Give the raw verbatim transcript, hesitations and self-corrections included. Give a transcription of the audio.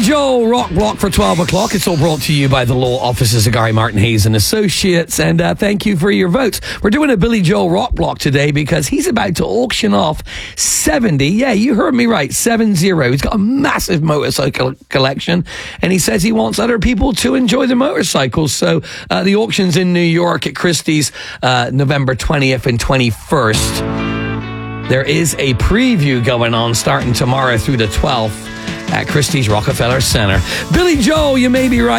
Joel Rock Block for twelve o'clock. It's all brought to you by the law offices of Gary Martin Hayes and Associates. And uh, thank you for your votes. We're doing a Billy Joel Rock Block today because he's about to auction off seventy. Yeah, you heard me right. seven zero. He's got a massive motorcycle collection. And he says he wants other people to enjoy the motorcycles. So uh, the auction's in New York at Christie's uh, November twentieth and twenty-first. There is a preview going on starting tomorrow through the twelfth at Christie's Rockefeller Center. Billy Joel, you may be right.